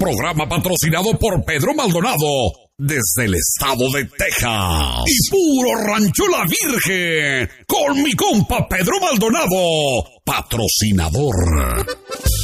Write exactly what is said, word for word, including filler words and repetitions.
programa patrocinado por Pedro Maldonado, desde el estado de Texas. Y puro rancho La Virgen, con mi compa Pedro Maldonado, patrocinador.